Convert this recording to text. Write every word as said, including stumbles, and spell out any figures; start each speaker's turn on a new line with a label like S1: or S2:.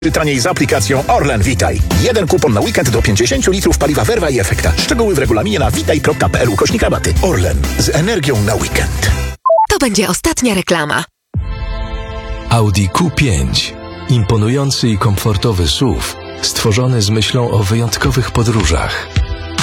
S1: Taniej z aplikacją Orlen Witaj. Jeden kupon na weekend do pięćdziesiąt litrów paliwa Verva i Efekta. Szczegóły w regulaminie na witaj kropka p l ukośnik rabaty. Orlen. Z energią na weekend.
S2: To będzie ostatnia reklama.
S3: Audi Q pięć. Imponujący i komfortowy S U V, stworzony z myślą o wyjątkowych podróżach.